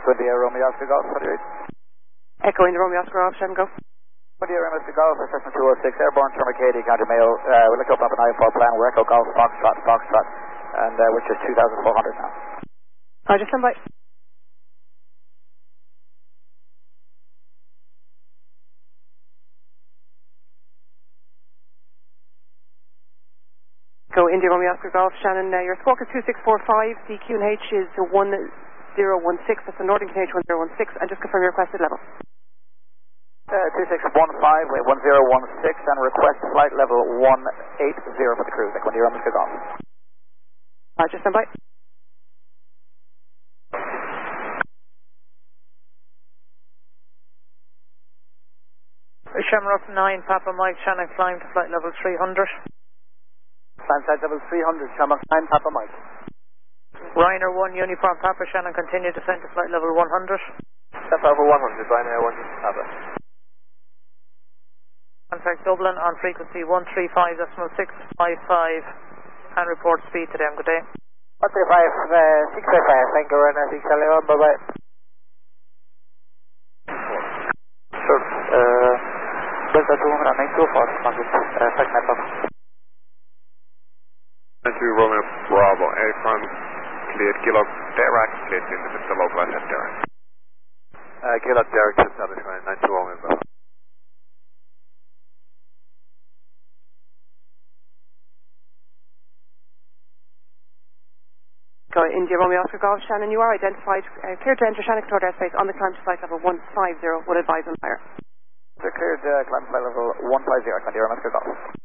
Echo India Romeo Oscar Golf, what do you read? Echo India Romeo Oscar Golf, Shannon, go. India Romeo Oscar Golf, assessment 206, airborne terminal Katie, County Mayo. We'll look up an I-4 plan, we're Echo Golf, Foxtrot, and which is 2,400 now. Just stand by. Go India Romeo Oscar Golf, Shannon. Your squawk is 2645. The QNH is 1016. That's the Northern QNH 1016. And just confirm your requested level. 2615, way 1016, and request flight level 180 for the cruise. Echo India Romeo Oscar Golf. Just stand by. Shamrock 9, Papa Mike, Shannon, climb to flight level 300. Flight level 300, Shamrock 9, Papa Mike. Ryanair 1, Uniform Papa, Shannon, continue descent to flight level 100. Step over 100, Ryanair 1, Papa. Contact Dublin on frequency 135.655 and report speed to them. Good day. 135, 655, thank you, Ryanair 6 Charlie 1, bye-bye. Sure, Delta 292 for Market, segment of 2 Romeo Bravo, A-front, cleared Kilo Derek, cleared into the local asset Derek. Kilo Derek to establish 92 Romeo Bravo. Go India Romeo Oscar Golf, Shannon. You are identified. Cleared to enter Shannon Controlled airspace on the climb to flight level 150. Would advise on fire. Cleared climb flight level 150, India Romeo Oscar Golf.